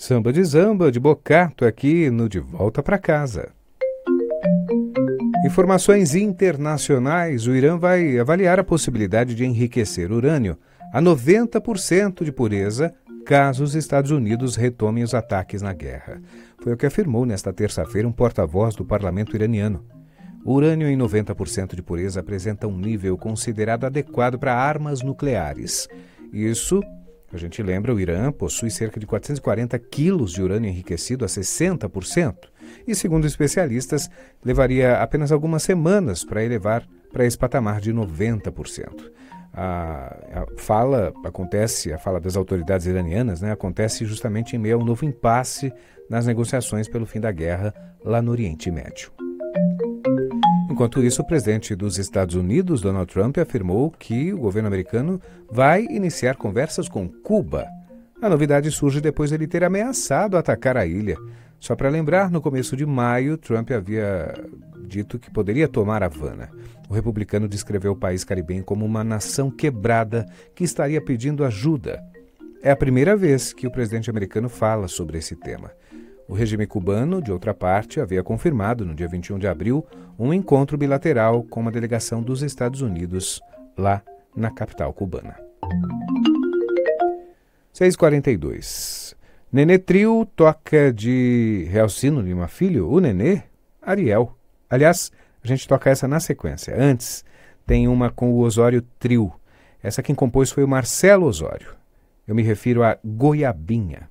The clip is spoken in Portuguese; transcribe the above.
Samba de Zamba, de Bocato, aqui no De Volta para Casa. Informações internacionais: o Irã vai avaliar a possibilidade de enriquecer urânio a 90% de pureza caso os Estados Unidos retomem os ataques na guerra. Foi o que afirmou nesta terça-feira um porta-voz do parlamento iraniano. O urânio em 90% de pureza apresenta um nível considerado adequado para armas nucleares. Isso, a gente lembra, o Irã possui cerca de 440 quilos de urânio enriquecido a 60%. E, segundo especialistas, levaria apenas algumas semanas para elevar para esse patamar de 90%. A fala das autoridades iranianas, acontece justamente em meio a um novo impasse nas negociações pelo fim da guerra lá no Oriente Médio. Enquanto isso, o presidente dos Estados Unidos, Donald Trump, afirmou que o governo americano vai iniciar conversas com Cuba. A novidade surge depois de ele ter ameaçado atacar a ilha. Só para lembrar, no começo de maio, Trump havia dito que poderia tomar Havana. O republicano descreveu o país caribenho como uma nação quebrada que estaria pedindo ajuda. É a primeira vez que o presidente americano fala sobre esse tema. O regime cubano, de outra parte, havia confirmado no dia 21 de abril um encontro bilateral com uma delegação dos Estados Unidos lá na capital cubana. 6h42. Nenê Trio toca de Realcino Lima Filho, o Nenê, Ariel. Aliás, a gente toca essa na sequência. Antes, tem uma com o Osório Trio. Essa quem compôs foi o Marcelo Osório. Eu me refiro a Goiabinha.